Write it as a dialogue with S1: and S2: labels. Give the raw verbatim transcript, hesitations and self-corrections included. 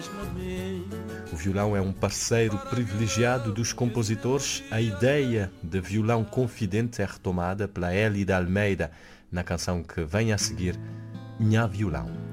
S1: O violão é um parceiro privilegiado dos compositores. A ideia de violão confidente é retomada pela Hélida Almeida na canção que vem a seguir, Nhá Violão.